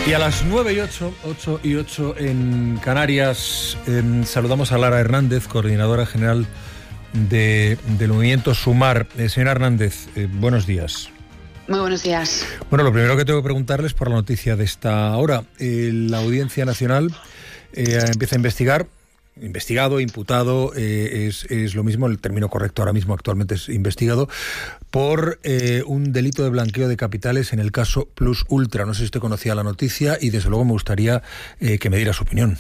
Y a las 9:08 en Canarias, saludamos a Lara Hernández, coordinadora general del movimiento Sumar. Señora Hernández, buenos días. Muy buenos días. Bueno, lo primero que tengo que preguntarles por la noticia de esta hora. La Audiencia Nacional empieza a investigar. Investigado, imputado, es lo mismo, el término correcto ahora mismo actualmente es investigado, por un delito de blanqueo de capitales en el caso Plus Ultra. No sé si usted conocía la noticia y desde luego me gustaría que me diera su opinión.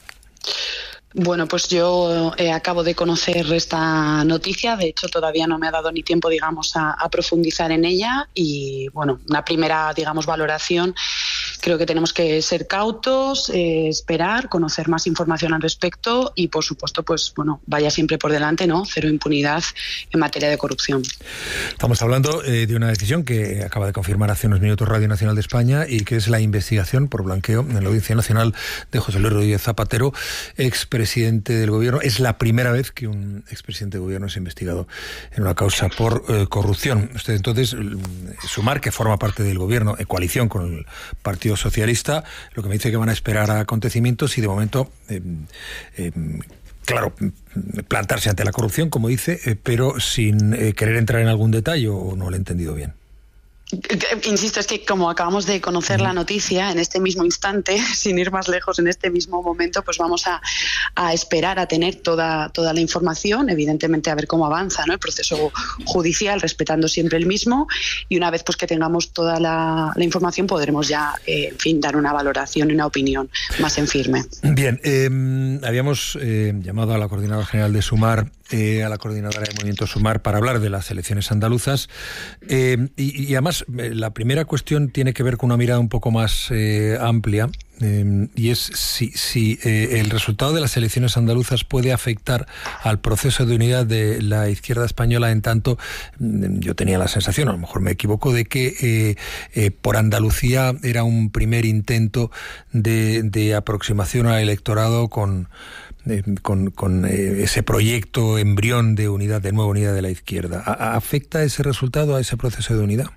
Bueno, pues yo acabo de conocer esta noticia, de hecho todavía no me ha dado ni tiempo, digamos, a profundizar en ella y, bueno, una primera, digamos, valoración. Creo que tenemos que ser cautos, esperar, conocer más información al respecto y, por supuesto, pues bueno, vaya siempre por delante, ¿no? Cero impunidad en materia de corrupción. Estamos hablando de una decisión que acaba de confirmar hace unos minutos Radio Nacional de España y que es la investigación por blanqueo en la Audiencia Nacional de José Luis Rodríguez Zapatero, expresidente del Gobierno. Es la primera vez que un expresidente del Gobierno es investigado en una causa por corrupción. Usted entonces, Sumar, que forma parte del Gobierno en coalición con el Partido Socialista, lo que me dice que van a esperar a acontecimientos y de momento, claro, plantarse ante la corrupción, como dice, pero sin querer entrar en algún detalle, o no lo he entendido bien. Insisto, es que como acabamos de conocer la noticia en este mismo instante, sin ir más lejos, en este mismo momento, pues vamos a esperar a tener toda la información, evidentemente a ver cómo avanza, ¿no?, el proceso judicial, respetando siempre el mismo, y una vez pues que tengamos toda la información podremos ya, en fin, dar una valoración y una opinión más en firme. Bien, habíamos llamado a la coordinadora general de Sumar, a la coordinadora de Movimiento Sumar, para hablar de las elecciones andaluzas, y además la primera cuestión tiene que ver con una mirada un poco más amplia, y es si el resultado de las elecciones andaluzas puede afectar al proceso de unidad de la izquierda española, en tanto yo tenía la sensación, a lo mejor me equivoco, de que por Andalucía era un primer intento de aproximación al electorado con ese proyecto embrión de unidad, de nueva unidad de la izquierda. ¿Afecta ese resultado a ese proceso de unidad?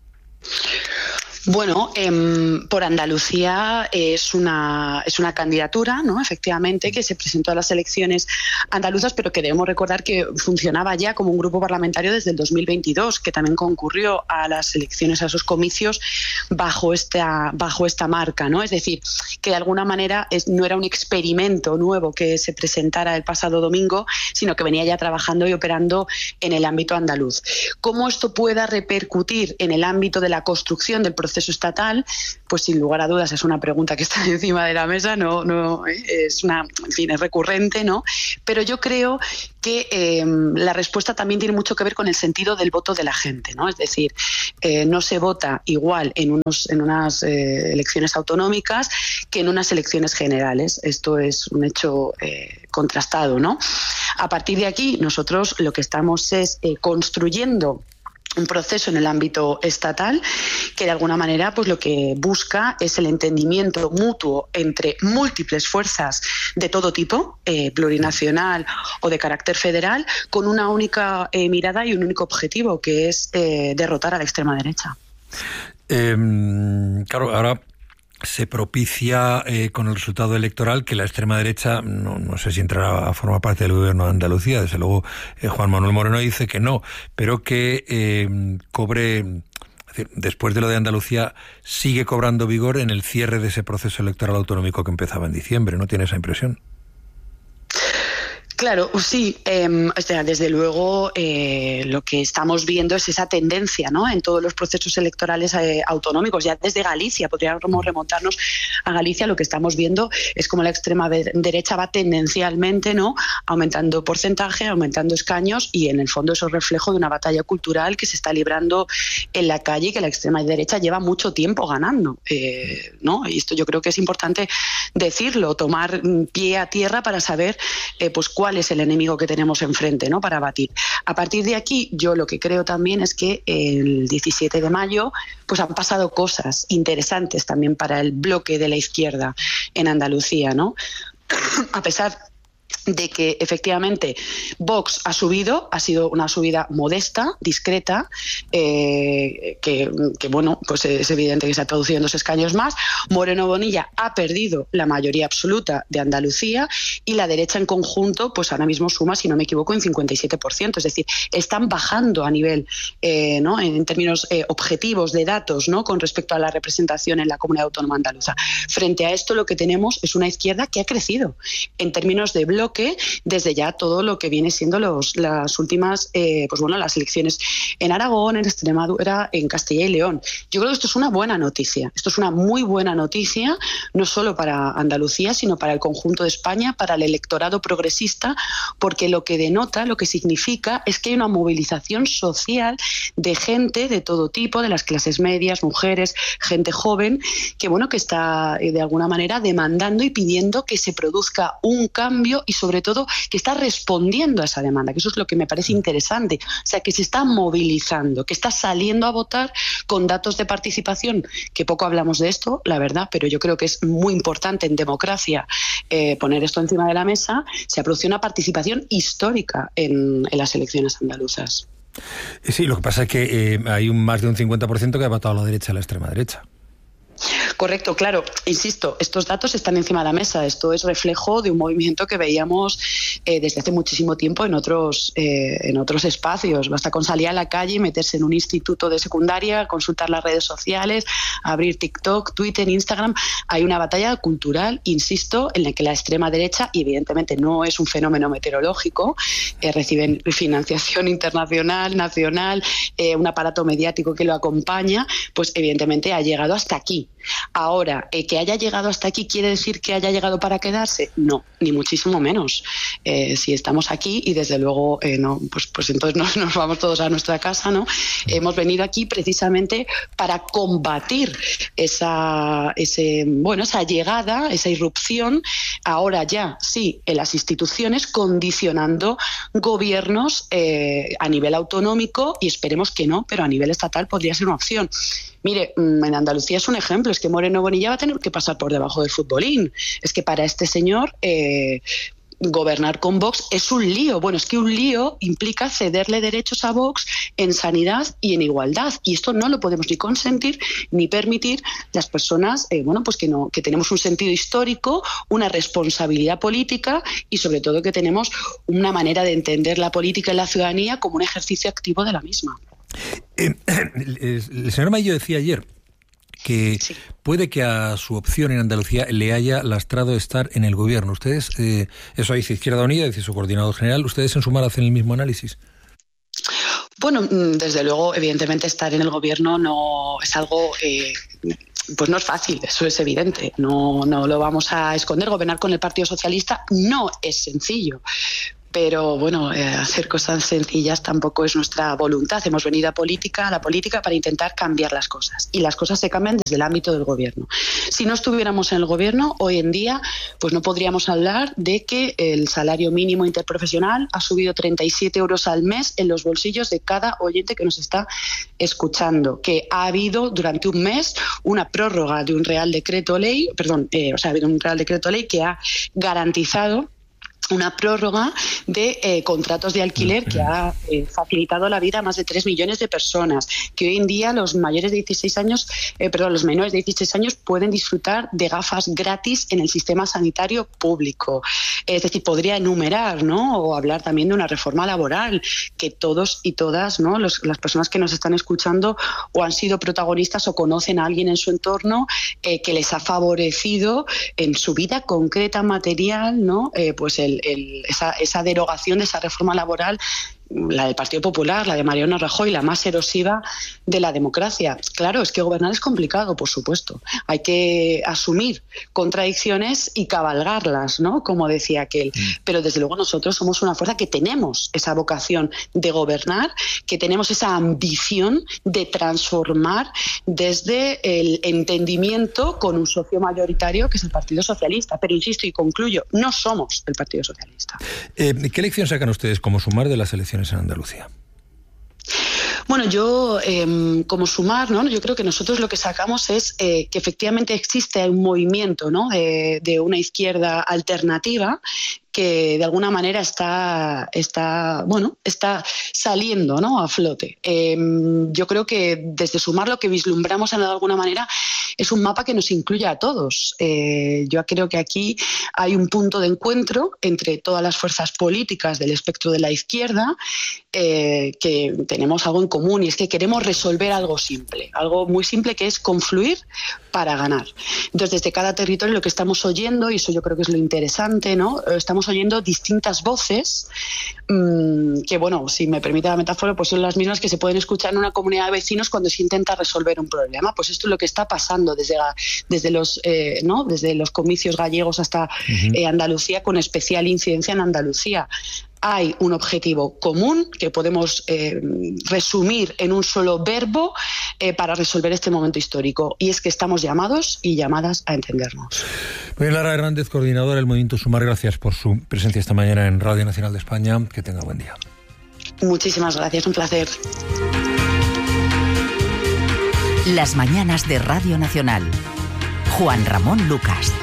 Bueno, por Andalucía es una candidatura, ¿no?, efectivamente, que se presentó a las elecciones andaluzas, pero que debemos recordar que funcionaba ya como un grupo parlamentario desde el 2022, que también concurrió a las elecciones, a esos comicios, bajo esta marca, ¿no? Es decir, que de alguna manera no era un experimento nuevo que se presentara el pasado domingo, sino que venía ya trabajando y operando en el ámbito andaluz. ¿Cómo esto pueda repercutir en el ámbito de la construcción del proceso estatal? Pues sin lugar a dudas es una pregunta que está encima de la mesa, no es en fin, es recurrente, ¿no? Pero yo creo que la respuesta también tiene mucho que ver con el sentido del voto de la gente, ¿no? Es decir, no se vota igual en unas elecciones autonómicas que en unas elecciones generales. Esto es un hecho contrastado, ¿no? A partir de aquí, nosotros lo que estamos es construyendo un proceso en el ámbito estatal que de alguna manera pues lo que busca es el entendimiento mutuo entre múltiples fuerzas de todo tipo, plurinacional o de carácter federal, con una única mirada y un único objetivo, que es derrotar a la extrema derecha. Claro, ahora se propicia con el resultado electoral que la extrema derecha, no sé si entrará a formar parte del gobierno de Andalucía, desde luego Juan Manuel Moreno dice que no, pero que cobre, es decir, después de lo de Andalucía, sigue cobrando vigor en el cierre de ese proceso electoral autonómico que empezaba en diciembre, ¿no tiene esa impresión? Claro, sí. Desde luego lo que estamos viendo es esa tendencia, ¿no?, en todos los procesos electorales autonómicos. Ya desde Galicia, podríamos remontarnos a Galicia, lo que estamos viendo es como la extrema derecha va tendencialmente, ¿no?, aumentando porcentaje, aumentando escaños, y en el fondo eso es reflejo de una batalla cultural que se está librando en la calle y que la extrema derecha lleva mucho tiempo ganando, ¿no? Y esto yo creo que es importante decirlo, tomar pie a tierra para saber pues cuál es el enemigo que tenemos enfrente, ¿no?, para batir. A partir de aquí, yo lo que creo también es que el 17 de mayo pues han pasado cosas interesantes también para el bloque de la izquierda en Andalucía, ¿no? A pesar de que efectivamente Vox ha subido, ha sido una subida modesta, discreta, que bueno, pues es evidente que se ha traducido en 2 escaños más. Moreno Bonilla ha perdido la mayoría absoluta de Andalucía y la derecha en conjunto, pues ahora mismo suma, si no me equivoco, en 57%. Es decir, están bajando a nivel, ¿no?, en términos objetivos de datos, ¿no?, con respecto a la representación en la comunidad autónoma andaluza. Frente a esto, lo que tenemos es una izquierda que ha crecido en términos de bloque desde ya todo lo que viene siendo las últimas, pues bueno, las elecciones en Aragón, en Extremadura, en Castilla y León. Yo creo que esto es una buena noticia. Esto es una muy buena noticia, no solo para Andalucía, sino para el conjunto de España, para el electorado progresista, porque lo que denota, lo que significa, es que hay una movilización social de gente de todo tipo, de las clases medias, mujeres, gente joven, que bueno, que está de alguna manera demandando y pidiendo que se produzca un cambio y sobre todo que está respondiendo a esa demanda, que eso es lo que me parece interesante. O sea, que se está movilizando, que está saliendo a votar con datos de participación, que poco hablamos de esto, la verdad, pero yo creo que es muy importante en democracia poner esto encima de la mesa. Se ha producido una participación histórica en las elecciones andaluzas. Sí, lo que pasa es que hay más de un 50% que ha votado a la derecha, a la extrema derecha. Correcto, claro. Insisto, estos datos están encima de la mesa. Esto es reflejo de un movimiento que veíamos desde hace muchísimo tiempo en otros espacios. Basta con salir a la calle y meterse en un instituto de secundaria, consultar las redes sociales, abrir TikTok, Twitter, Instagram. Hay una batalla cultural, insisto, en la que la extrema derecha, y evidentemente no es un fenómeno meteorológico, reciben financiación internacional, nacional, un aparato mediático que lo acompaña, pues evidentemente ha llegado hasta aquí. Ahora, que haya llegado hasta aquí, ¿quiere decir que haya llegado para quedarse? No, ni muchísimo menos. Si estamos aquí y desde luego no, pues entonces nos vamos todos a nuestra casa, ¿no? Hemos venido aquí precisamente para combatir esa llegada, esa irrupción, ahora ya sí, en las instituciones, condicionando gobiernos a nivel autonómico, y esperemos que no, pero a nivel estatal podría ser una opción. Mire, en Andalucía es un ejemplo, es que Moreno Bonilla va a tener que pasar por debajo del futbolín. Es que para este señor gobernar con Vox es un lío. Bueno, es que un lío implica cederle derechos a Vox en sanidad y en igualdad. Y esto no lo podemos ni consentir ni permitir las personas pues que tenemos un sentido histórico, una responsabilidad política y sobre todo que tenemos una manera de entender la política y la ciudadanía como un ejercicio activo de la misma. El señor Maillo decía ayer que sí, puede que a su opción en Andalucía le haya lastrado estar en el gobierno. Ustedes, eso dice Izquierda Unida, dice su coordinador general, ¿ustedes en Sumar hacen el mismo análisis? Bueno, desde luego, evidentemente estar en el gobierno no es algo... pues no es fácil, eso es evidente, no lo vamos a esconder. Gobernar con el Partido Socialista no es sencillo. Pero bueno, hacer cosas sencillas tampoco es nuestra voluntad. Hemos venido a la política para intentar cambiar las cosas. Y las cosas se cambian desde el ámbito del gobierno. Si no estuviéramos en el gobierno, hoy en día, pues no podríamos hablar de que el salario mínimo interprofesional ha subido 37 euros al mes en los bolsillos de cada oyente que nos está escuchando. Que ha habido durante un mes una prórroga de un Real Decreto Ley, ha habido un Real Decreto Ley que ha garantizado una prórroga de contratos de alquiler que ha facilitado la vida a más de 3 millones de personas, que hoy en día los menores de 16 años pueden disfrutar de gafas gratis en el sistema sanitario público. Es decir, podría enumerar, ¿no?, o hablar también de una reforma laboral que todos y todas, ¿no?, las personas que nos están escuchando o han sido protagonistas o conocen a alguien en su entorno que les ha favorecido en su vida concreta, material, ¿no?, pues esa derogación de esa reforma laboral, la del Partido Popular, la de Mariano Rajoy, la más erosiva de la democracia. Claro, es que gobernar es complicado, por supuesto. Hay que asumir contradicciones y cabalgarlas, ¿no?, como decía aquel. Pero desde luego nosotros somos una fuerza que tenemos esa vocación de gobernar, que tenemos esa ambición de transformar desde el entendimiento con un socio mayoritario que es el Partido Socialista. Pero insisto y concluyo, no somos el Partido Socialista. ¿Qué lección sacan ustedes como Sumar de las elecciones en Andalucía? Bueno, yo como Sumar, ¿no?, yo creo que nosotros lo que sacamos es que efectivamente existe un movimiento, ¿no?, de una izquierda alternativa que de alguna manera está saliendo, ¿no?, a flote. Yo creo que desde Sumar lo que vislumbramos de alguna manera es un mapa que nos incluye a todos. Yo creo que aquí hay un punto de encuentro entre todas las fuerzas políticas del espectro de la izquierda, que tenemos algo en común, y es que queremos resolver algo simple, algo muy simple, que es confluir para ganar. Entonces, desde cada territorio lo que estamos oyendo, y eso yo creo que es lo interesante, ¿no?, estamos oyendo distintas voces que, bueno, si me permite la metáfora, pues son las mismas que se pueden escuchar en una comunidad de vecinos cuando se intenta resolver un problema. Pues esto es lo que está pasando desde los comicios gallegos hasta Andalucía, con especial incidencia en Andalucía. Hay un objetivo común que podemos resumir en un solo verbo para resolver este momento histórico, y es que estamos llamados y llamadas a entendernos. Muy bien, Lara Hernández, coordinadora del Movimiento Sumar, gracias por su presencia esta mañana en Radio Nacional de España. Que tenga buen día. Muchísimas gracias, un placer. Las mañanas de Radio Nacional. Juan Ramón Lucas.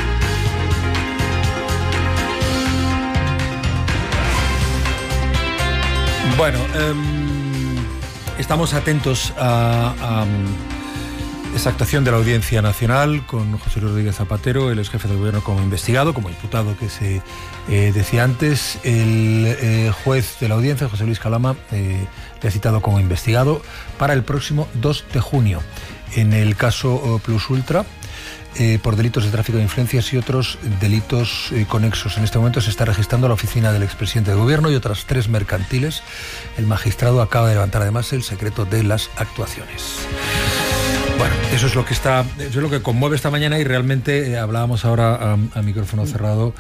Bueno, estamos atentos a esa actuación de la Audiencia Nacional con José Luis Rodríguez Zapatero, el ex jefe del gobierno, como investigado, como imputado que se decía antes. El juez de la audiencia, José Luis Calama, le ha citado como investigado para el próximo 2 de junio en el caso Plus Ultra, por delitos de tráfico de influencias y otros delitos conexos. En este momento se está registrando la oficina del expresidente del gobierno y otras 3 mercantiles. El magistrado acaba de levantar además el secreto de las actuaciones. Bueno, eso es lo que conmueve esta mañana, y realmente hablábamos ahora a micrófono cerrado.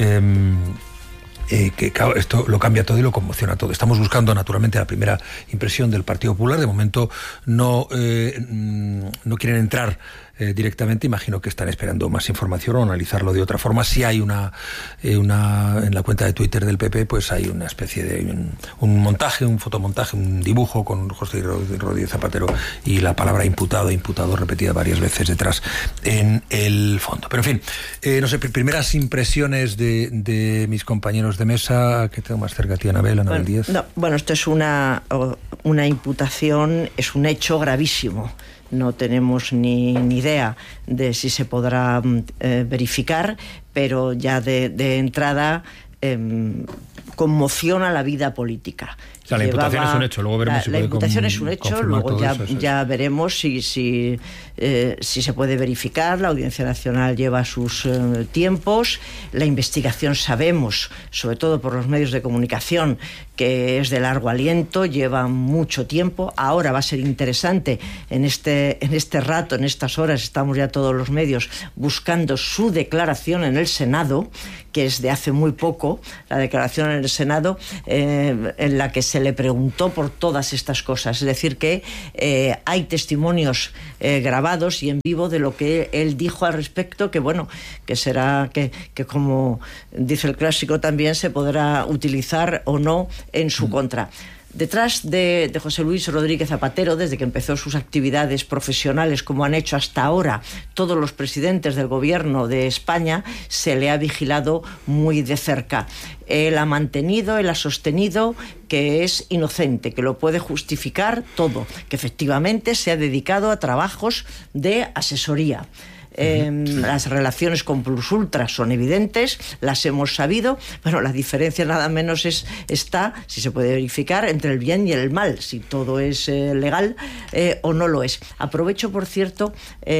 Que claro, esto lo cambia todo y lo conmociona todo. Estamos buscando naturalmente la primera impresión del Partido Popular. De momento no quieren entrar directamente. Imagino que están esperando más información o analizarlo de otra forma. Si hay en la cuenta de Twitter del PP, pues hay una especie de un montaje, un fotomontaje, un dibujo con José Rodríguez Zapatero y la palabra imputado e imputado repetida varias veces detrás en el fondo. Pero en fin, no sé, primeras impresiones de mis compañeros de mesa, que tengo más cerca a ti, Anabel Díaz. Bueno, esto es una imputación, es un hecho gravísimo. No tenemos ni idea de si se podrá verificar, pero ya de entrada conmociona la vida política. O sea, la imputación es un hecho, luego veremos si la puede imputación es un hecho, luego ya veremos si se puede verificar. La Audiencia Nacional lleva sus tiempos. La investigación, sabemos, sobre todo por los medios de comunicación, que es de largo aliento, lleva mucho tiempo. Ahora va a ser interesante, en este rato, en estas horas, estamos ya todos los medios buscando su declaración en el Senado, que es de hace muy poco, la declaración en el Senado, en la que se le preguntó por todas estas cosas. Es decir, que hay testimonios grabados y en vivo de lo que él dijo al respecto, que bueno, que será que como dice el clásico, también se podrá utilizar o no en su contra. Detrás de José Luis Rodríguez Zapatero, desde que empezó sus actividades profesionales, como han hecho hasta ahora todos los presidentes del gobierno de España, se le ha vigilado muy de cerca. Él ha mantenido, él ha sostenido que es inocente, que lo puede justificar todo, que efectivamente se ha dedicado a trabajos de asesoría. Las relaciones con Plus Ultra son evidentes, las hemos sabido. Bueno, la diferencia nada menos está, si se puede verificar, entre el bien y el mal, si todo es legal o no lo es. Aprovecho, por cierto,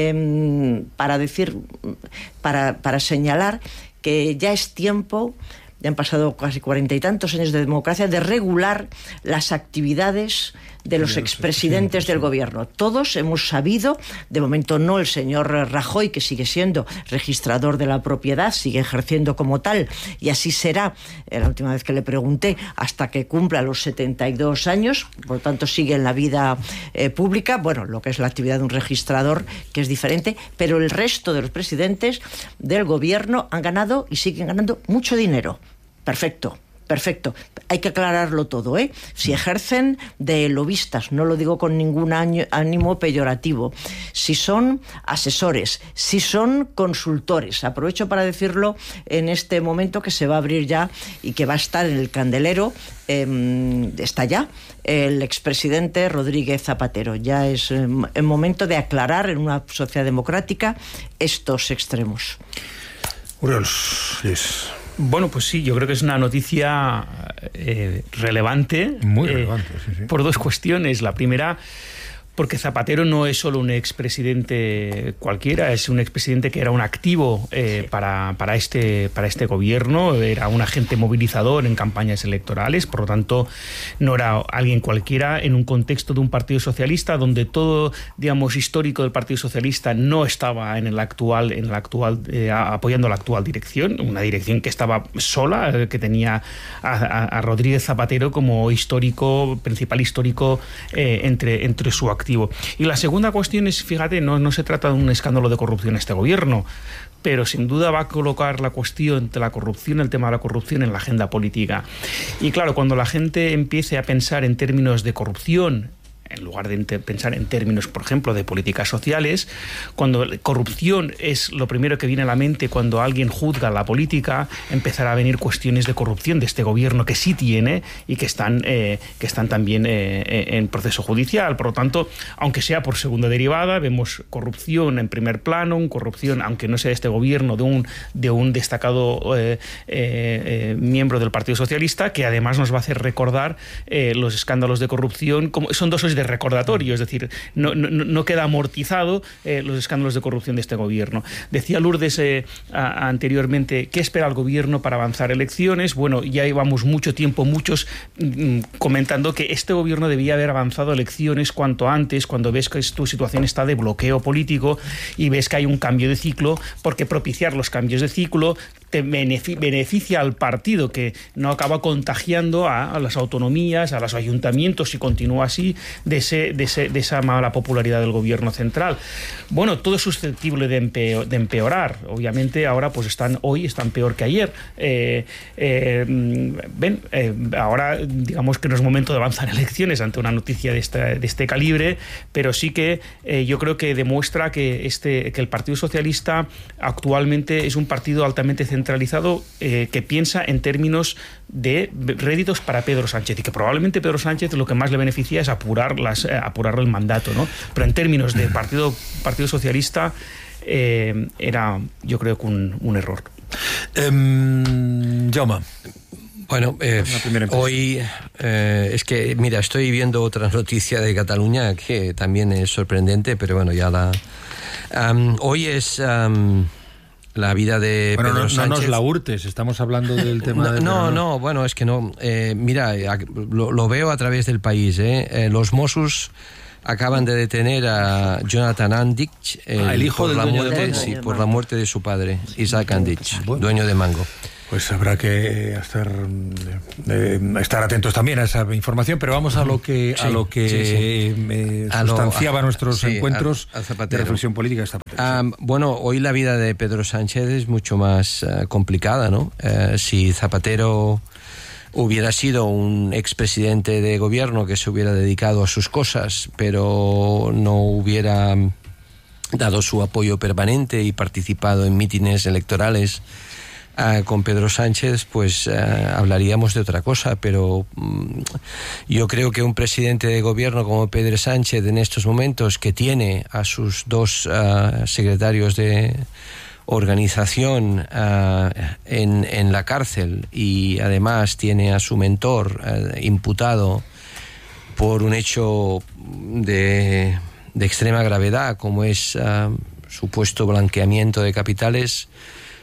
para señalar que ya es tiempo, ya han pasado casi 40 y tantos años de democracia, de regular las actividades de los expresidentes del gobierno. Todos hemos sabido, de momento no el señor Rajoy, que sigue siendo registrador de la propiedad, sigue ejerciendo como tal, y así será, la última vez que le pregunté, hasta que cumpla los 72 años, por lo tanto sigue en la vida pública, bueno, lo que es la actividad de un registrador, que es diferente, pero el resto de los presidentes del gobierno han ganado y siguen ganando mucho dinero. Perfecto. perfecto. Hay que aclararlo todo, ¿eh? Si ejercen de lobistas, no lo digo con ningún ánimo peyorativo, si son asesores, si son consultores, aprovecho para decirlo en este momento que se va a abrir ya y que va a estar en el candelero, está ya el expresidente Rodríguez Zapatero. Ya es el momento de aclarar en una sociedad democrática estos extremos. Uriols, yes. Bueno, pues sí, yo creo que es una noticia relevante. Muy relevante, sí. Por dos cuestiones. La primera, porque Zapatero no es solo un expresidente cualquiera, es un expresidente que era un activo para este gobierno, era un agente movilizador en campañas electorales, por lo tanto no era alguien cualquiera en un contexto de un partido socialista donde todo, digamos, histórico del Partido Socialista no estaba apoyando la actual dirección, una dirección que estaba sola, que tenía a Rodríguez Zapatero como principal histórico entre su activo. Y la segunda cuestión es, fíjate, no se trata de un escándalo de corrupción este gobierno, pero sin duda va a colocar la cuestión de la corrupción, el tema de la corrupción en la agenda política. Y claro, cuando la gente empiece a pensar en términos de corrupción, en lugar de pensar en términos, por ejemplo, de políticas sociales, cuando corrupción es lo primero que viene a la mente cuando alguien juzga la política, empezará a venir cuestiones de corrupción de este gobierno que sí tiene y que están también en proceso judicial. Por lo tanto, aunque sea por segunda derivada, vemos corrupción en primer plano, corrupción, aunque no sea de este gobierno, de un destacado miembro del Partido Socialista, que además nos va a hacer recordar los escándalos de corrupción. Son dosis de recordatorio, es decir, no queda amortizado los escándalos de corrupción de este gobierno. Decía Lourdes anteriormente, ¿qué espera el gobierno para avanzar elecciones? Bueno, ya llevamos mucho tiempo, muchos comentando que este gobierno debía haber avanzado elecciones cuanto antes, cuando ves que tu situación está de bloqueo político y ves que hay un cambio de ciclo, porque propiciar los cambios de ciclo te beneficia al partido, que no acaba contagiando a las autonomías, a los ayuntamientos, y continúa así, de esa mala popularidad del gobierno central. Bueno, todo es susceptible de empeorar. Obviamente ahora hoy están peor que ayer. Ahora digamos que no es momento de avanzar elecciones ante una noticia de este calibre, pero sí que yo creo que demuestra que el Partido Socialista actualmente es un partido altamente centralizado, que piensa en términos de réditos para Pedro Sánchez, y que probablemente Pedro Sánchez lo que más le beneficia es apurar el mandato, ¿no? Pero en términos de Partido Socialista era, yo creo, que un error. Jaume. Bueno, hoy es que, mira, estoy viendo otra noticia de Cataluña que también es sorprendente, pero bueno, hoy es la vida de Pedro Sánchez. No nos la hurtes, estamos hablando del tema de... Bueno, es que no. Mira, lo veo a través del país. Los Mossos acaban de detener a Jonathan Andich, el hijo del dueño de Mango. Sí, por la muerte de su padre, Isaac Andich, dueño de Mango. Pues habrá que estar atentos también a esa información, pero vamos a lo que sustanciaba nuestros encuentros de reflexión política. Bueno, hoy la vida de Pedro Sánchez es mucho más complicada, ¿no? Si Zapatero hubiera sido un expresidente de gobierno que se hubiera dedicado a sus cosas, pero no hubiera dado su apoyo permanente y participado en mítines electorales con Pedro Sánchez, pues hablaríamos de otra cosa, pero yo creo que un presidente de gobierno como Pedro Sánchez en estos momentos, que tiene a sus dos secretarios de organización en la cárcel, y además tiene a su mentor imputado por un hecho de extrema gravedad como es supuesto blanqueamiento de capitales,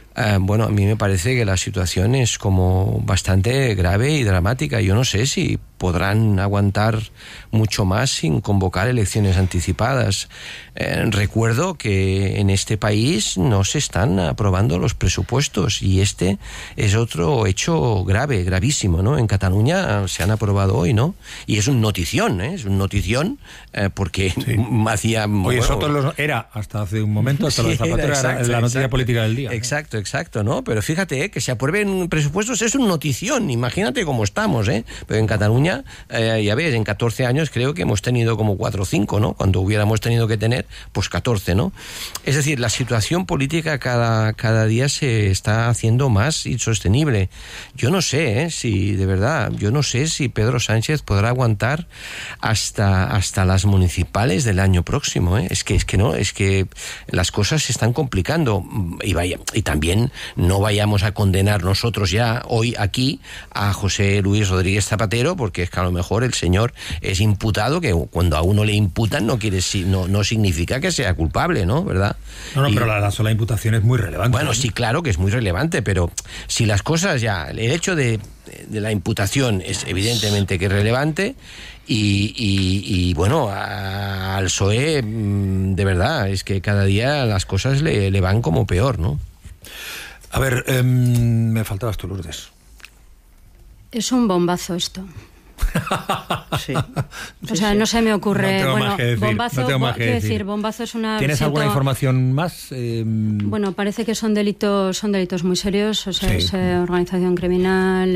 a mí me parece que la situación es como bastante grave y dramática. Yo no sé si podrán aguantar mucho más sin convocar elecciones anticipadas. Recuerdo que en este país no se están aprobando los presupuestos y este es otro hecho grave, gravísimo, ¿no? En Cataluña se han aprobado hoy, ¿no? Y es un notición, ¿eh? Es un notición porque hacía... Oye, eso era hasta hace un momento, hasta lo de Zapatero, era la noticia política del día. Exacto, ¿no? Pero fíjate, que se aprueben presupuestos es un notición, imagínate cómo estamos, ¿eh? Pero en Cataluña, ya ves, en 14 años creo que hemos tenido como 4 o 5, ¿no? Cuando hubiéramos tenido que tener, pues 14, ¿no? Es decir, la situación política cada día se está haciendo más insostenible. Yo no sé, si de verdad, yo no sé si Pedro Sánchez podrá aguantar hasta las municipales del año próximo, ¿eh? Es que las cosas se están complicando y también no vayamos a condenar nosotros ya hoy aquí a José Luis Rodríguez Zapatero, porque es que a lo mejor el señor es imputado, que cuando a uno le imputan no significa que sea culpable, ¿no? ¿Verdad? No, pero la sola imputación es muy relevante. Bueno, sí, claro que es muy relevante, pero si las cosas ya, el hecho de la imputación es evidentemente que es relevante y bueno, al PSOE de verdad es que cada día las cosas le van como peor, ¿no? A ver, me faltabas tú, Lourdes. Es un bombazo esto. Sí. O sea, no se me ocurre. Bombazo, bombazo es una. ¿Tienes alguna información más? Bueno, parece que son delitos muy serios. O sea, es organización criminal.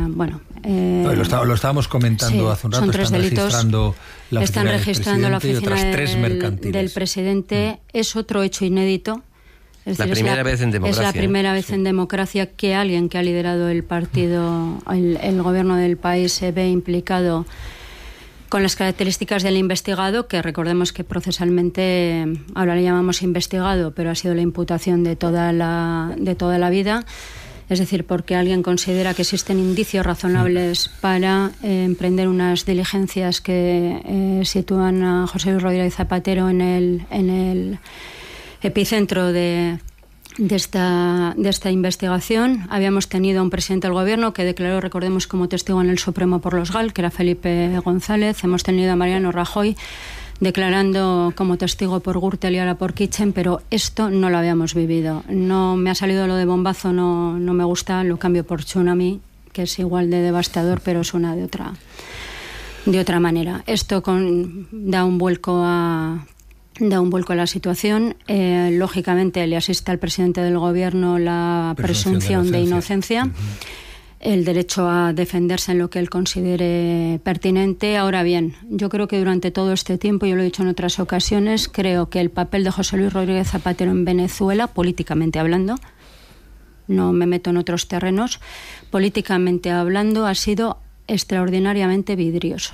Lo estábamos comentando hace un rato. Son 3 delitos. Están registrando la oficina del presidente. Es otro hecho inédito. Es la primera vez en democracia. Es la primera vez en democracia que alguien que ha liderado el partido, el gobierno del país, se ve implicado con las características del investigado, que recordemos que procesalmente ahora le llamamos investigado, pero ha sido la imputación de toda la vida. Es decir, porque alguien considera que existen indicios razonables para emprender unas diligencias que sitúan a José Luis Rodríguez Zapatero en el epicentro de esta investigación. Habíamos tenido a un presidente del gobierno que declaró, recordemos, como testigo en el Supremo por los GAL, que era Felipe González. Hemos tenido a Mariano Rajoy declarando como testigo por Gürtel y ahora por Kitchen, pero esto no lo habíamos vivido. No me ha salido lo de bombazo, no me gusta, lo cambio por tsunami, que es igual de devastador, pero suena de otra manera. Esto da un vuelco a la situación. Lógicamente le asiste al presidente del gobierno la presunción de inocencia. El derecho a defenderse en lo que él considere pertinente. Ahora bien, yo creo que durante todo este tiempo, yo lo he dicho en otras ocasiones, creo que el papel de José Luis Rodríguez Zapatero en Venezuela, políticamente hablando, no me meto en otros terrenos, políticamente hablando, ha sido extraordinariamente vidrioso.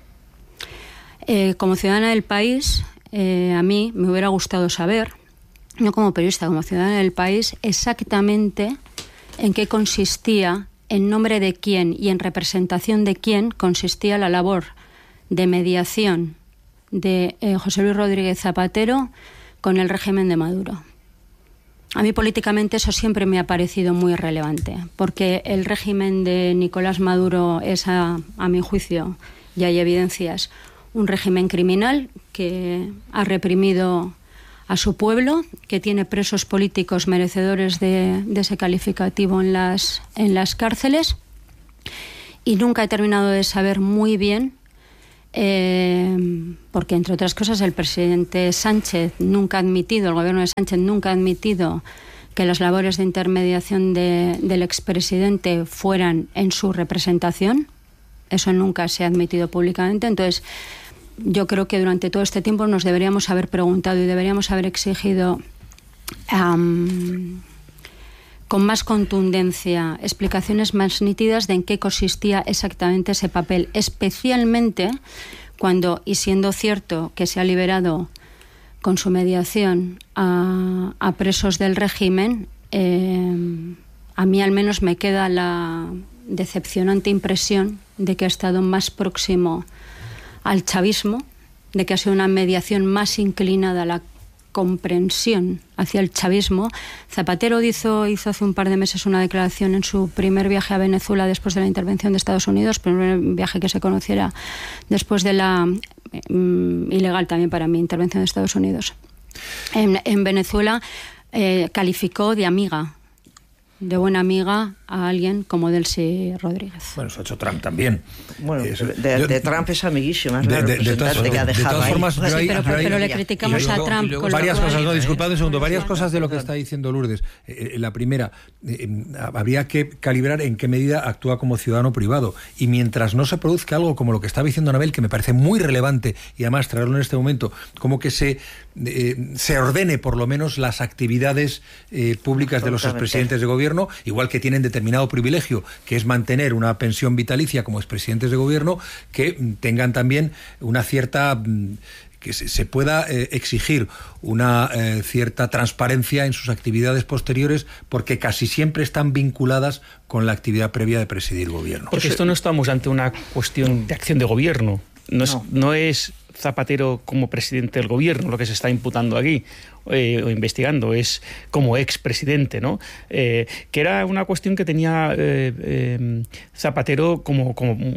Como ciudadana del país, a mí me hubiera gustado saber, no como periodista, como ciudadana del país, exactamente en qué consistía, en nombre de quién y en representación de quién consistía la labor de mediación de José Luis Rodríguez Zapatero con el régimen de Maduro. A mí políticamente eso siempre me ha parecido muy relevante, porque el régimen de Nicolás Maduro es, a mi juicio, y hay evidencias, un régimen criminal que ha reprimido a su pueblo, que tiene presos políticos merecedores de ese calificativo en las cárceles, y nunca he terminado de saber muy bien, porque entre otras cosas el presidente Sánchez nunca ha admitido, el gobierno de Sánchez nunca ha admitido que las labores de intermediación del expresidente fueran en su representación. Eso nunca se ha admitido públicamente. Entonces, yo creo que durante todo este tiempo nos deberíamos haber preguntado y deberíamos haber exigido con más contundencia explicaciones más nítidas de en qué consistía exactamente ese papel, especialmente cuando, y siendo cierto que se ha liberado con su mediación a presos del régimen, a mí al menos me queda la decepcionante impresión de que ha estado más próximo al chavismo, de que ha sido una mediación más inclinada a la incomprensión hacia el chavismo. Zapatero hizo hace un par de meses una declaración en su primer viaje a Venezuela después de la intervención de Estados Unidos, primer viaje que se conociera después de la ilegal también para mí intervención de Estados Unidos en Venezuela. Calificó de buena amiga a alguien como Delcy Rodríguez. Bueno, eso ha hecho Trump también. Bueno, de Trump es amiguísima, es la representante que ha dejado ahí. Pero le criticamos a Trump. Varias cosas, disculpad un segundo, varias cosas de lo que está diciendo Lourdes. La primera, habría que calibrar en qué medida actúa como ciudadano privado, y mientras no se produzca algo como lo que estaba diciendo Anabel, que me parece muy relevante, y además traerlo en este momento, como que se ordene por lo menos las actividades públicas de los expresidentes de gobierno, igual que tienen determinado privilegio, que es mantener una pensión vitalicia como expresidentes de gobierno, que tengan también una cierta, que se pueda exigir una cierta transparencia en sus actividades posteriores, porque casi siempre están vinculadas con la actividad previa de presidir gobierno. Porque esto no estamos ante una cuestión de acción de gobierno, no es Zapatero como presidente del gobierno lo que se está imputando aquí o investigando, es como expresidente, ¿no? Que era una cuestión que tenía Zapatero como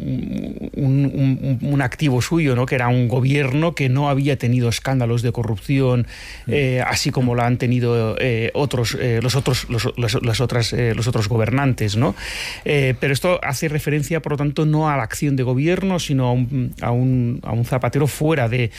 un activo suyo, ¿no? Que era un gobierno que no había tenido escándalos de corrupción, así como lo han tenido los otros gobernantes, ¿no? Pero esto hace referencia, por lo tanto, no a la acción de gobierno, sino a un Zapatero fuera de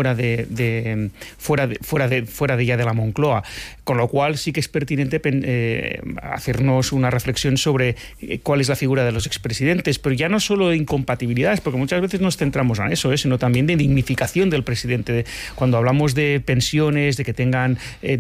ya de la Moncloa, con lo cual sí que es pertinente hacernos una reflexión sobre cuál es la figura de los expresidentes, pero ya no solo de incompatibilidades, porque muchas veces nos centramos en eso, sino también de dignificación del presidente. Cuando hablamos de pensiones, de que tengan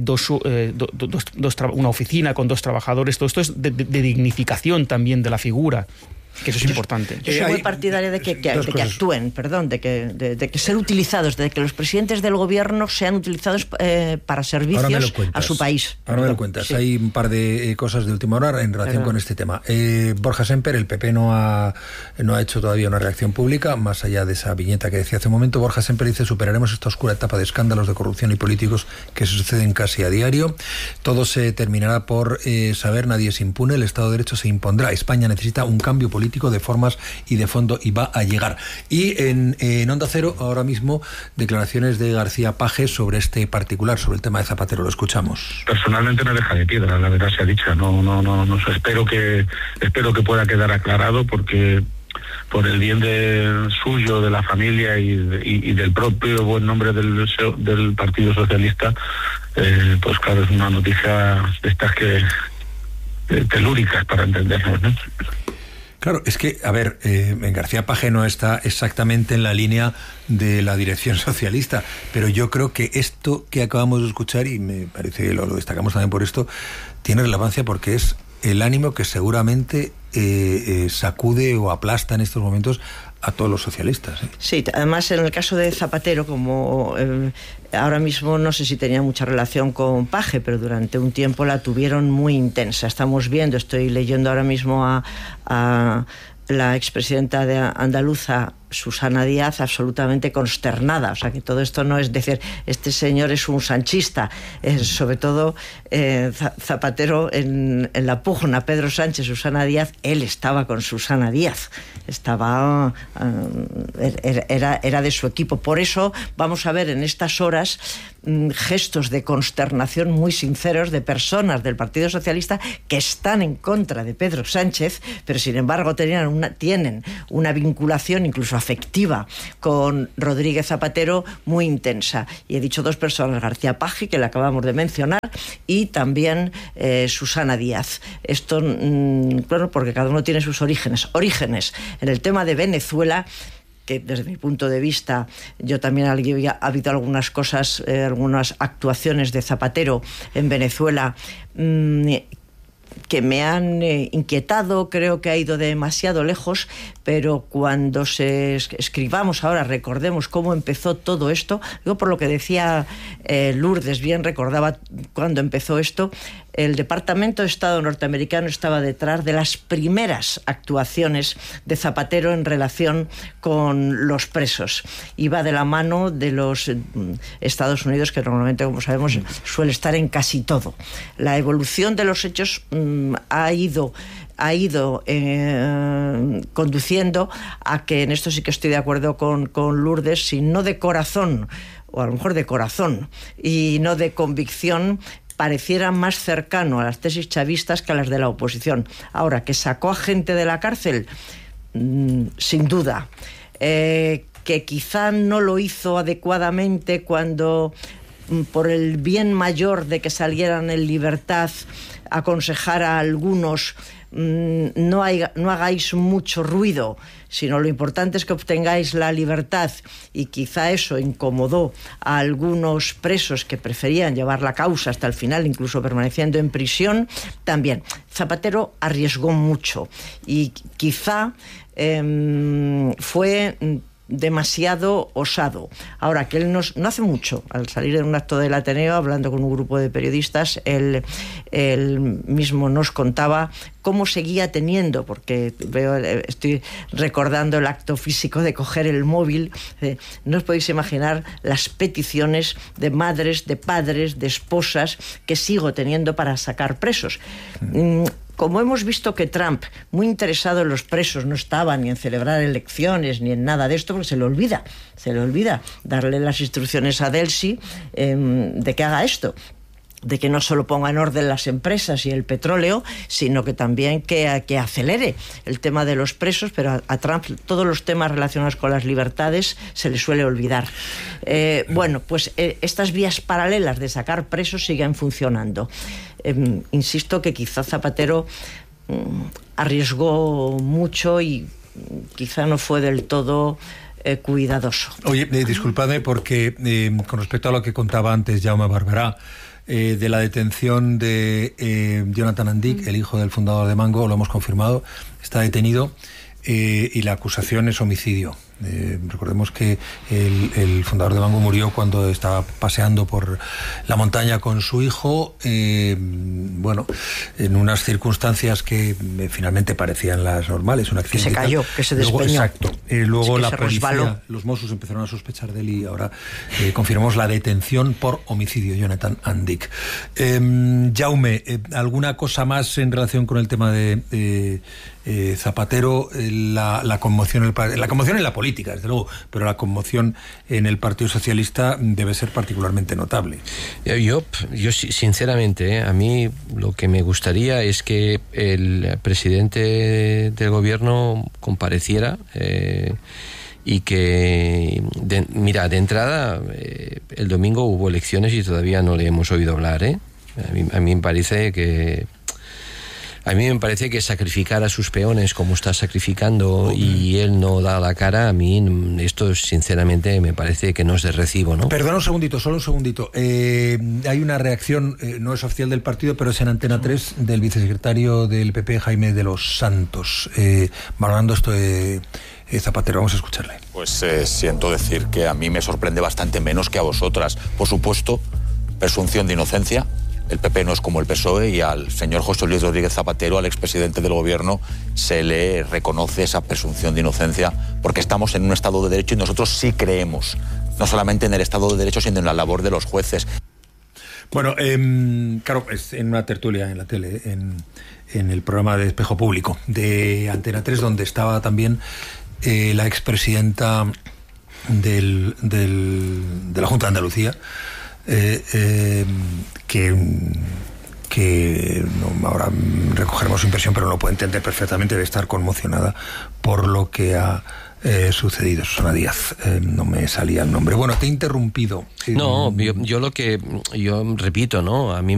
una oficina con 2 trabajadores, todo esto es de dignificación también de la figura, que eso es importante. Yo soy muy partidaria de que actúen, de que ser utilizados, de que los presidentes del gobierno sean utilizados para servicios a su país. Ahora me lo cuentas. Sí. Hay un par de cosas de última hora en relación con este tema. Borja Semper, el PP no ha hecho todavía una reacción pública, más allá de esa viñeta que decía hace un momento. Borja Semper dice: superaremos esta oscura etapa de escándalos de corrupción y políticos que se suceden casi a diario. Todo se terminará por saber, nadie es impune, el Estado de Derecho se impondrá. España necesita un cambio político de formas y de fondo, y va a llegar. Y en Onda Cero ahora mismo declaraciones de García Paje sobre este particular, sobre el tema de Zapatero. Lo escuchamos. Personalmente no deja de piedra, la verdad sea dicha. No espero que pueda quedar aclarado, porque por el bien suyo, de la familia y del propio buen nombre del Partido Socialista, pues claro, es una noticia de estas que telúricas para entendernos, ¿no? Claro, es que, a ver, García Paje no está exactamente en la línea de la dirección socialista, pero yo creo que esto que acabamos de escuchar, y me parece que lo destacamos también por esto, tiene relevancia porque es el ánimo que seguramente sacude o aplasta en estos momentos a todos los socialistas. Sí, además en el caso de Zapatero, como ahora mismo no sé si tenía mucha relación con Paje, pero durante un tiempo la tuvieron muy intensa. Estamos viendo, estoy leyendo ahora mismo a la expresidenta de andaluza, Susana Díaz, absolutamente consternada. O sea, que todo esto no es decir, este señor es un sanchista. Sobre todo Zapatero en la pugna, Pedro Sánchez, Susana Díaz, él estaba con Susana Díaz. Era de su equipo. Por eso vamos a ver en estas horas gestos de consternación muy sinceros de personas del Partido Socialista que están en contra de Pedro Sánchez, pero sin embargo tienen una vinculación incluso afectiva con Rodríguez Zapatero muy intensa. Y he dicho 2 personas, García Paje, que le acabamos de mencionar, y también Susana Díaz. Esto, claro, porque cada uno tiene sus orígenes. En el tema de Venezuela, que desde mi punto de vista yo también ha habido algunas cosas, algunas actuaciones de Zapatero en Venezuela que me han inquietado. Creo que ha ido demasiado lejos, pero cuando escribamos ahora, recordemos cómo empezó todo esto, digo por lo que decía Lourdes, bien recordaba cuando empezó esto, el Departamento de Estado norteamericano estaba detrás de las primeras actuaciones de Zapatero en relación con los presos. Iba de la mano de los Estados Unidos, que normalmente, como sabemos, suele estar en casi todo. La evolución de los hechos ha ido conduciendo a que, en esto sí que estoy de acuerdo con Lourdes, si no de corazón, o a lo mejor de corazón y no de convicción, pareciera más cercano a las tesis chavistas que a las de la oposición. Ahora, que sacó a gente de la cárcel, sin duda. Que quizá no lo hizo adecuadamente cuando, por el bien mayor de que salieran en libertad, aconsejara a algunos: no hagáis mucho ruido, sino lo importante es que obtengáis la libertad, y quizá eso incomodó a algunos presos que preferían llevar la causa hasta el final, incluso permaneciendo en prisión. También Zapatero arriesgó mucho y quizá fue demasiado osado. Ahora, que él no hace mucho, al salir de un acto del Ateneo, hablando con un grupo de periodistas, él mismo nos contaba cómo seguía teniendo, porque estoy recordando el acto físico de coger el móvil. No os podéis imaginar las peticiones de madres, de padres, de esposas que sigo teniendo para sacar presos. Como hemos visto que Trump, muy interesado en los presos, no estaba ni en celebrar elecciones ni en nada de esto, porque se le olvida darle las instrucciones a Delcy de que haga esto, de que no solo ponga en orden las empresas y el petróleo, sino que también que acelere el tema de los presos. Pero a Trump todos los temas relacionados con las libertades se le suele olvidar. Bueno, pues estas vías paralelas de sacar presos siguen funcionando. Insisto que quizá Zapatero arriesgó mucho y quizá no fue del todo cuidadoso. Oye, disculpadme, porque con respecto a lo que contaba antes Jaume Barberá, de la detención de Jonathan Andic, el hijo del fundador de Mango, lo hemos confirmado, está detenido, y la acusación es homicidio. Recordemos que el fundador de Mango murió cuando estaba paseando por la montaña con su hijo, bueno, en unas circunstancias que finalmente parecían las normales, un accidente. Que se cayó, que se despeñó. Exacto. Luego sí, la policía, los Mossos empezaron a sospechar de él, y ahora confirmamos la detención por homicidio, Jonathan Andic. Jaume, ¿alguna cosa más en relación con el tema de Zapatero? La conmoción en la política, desde luego, pero la conmoción en el Partido Socialista debe ser particularmente notable. Yo sinceramente, a mí lo que me gustaría es que el presidente del gobierno compareciera, y que, de entrada, el domingo hubo elecciones y todavía no le hemos oído hablar, A mí me parece que sacrificar a sus peones como está sacrificando y él no da la cara, a mí esto sinceramente me parece que no es de recibo, ¿no? Perdona un segundito, solo un segundito. Hay una reacción, no es oficial del partido, pero es en Antena 3, del vicesecretario del PP, Jaime de los Santos, valorando esto de Zapatero. Vamos a escucharle. Pues siento decir que a mí me sorprende bastante menos que a vosotras. Por supuesto, presunción de inocencia. El PP no es como el PSOE, y al señor José Luis Rodríguez Zapatero, al expresidente del gobierno, se le reconoce esa presunción de inocencia, porque estamos en un Estado de Derecho y nosotros sí creemos, no solamente en el Estado de Derecho, sino en la labor de los jueces. Bueno, claro, es en una tertulia en la tele, en el programa de Espejo Público de Antena 3, donde estaba también la expresidenta de la Junta de Andalucía, que no, ahora recogeremos su impresión, pero lo puede entender perfectamente, de estar conmocionada por lo que ha sucedido. Susana Díaz, no me salía el nombre. Bueno, te he interrumpido. No, yo repito, ¿no? A mí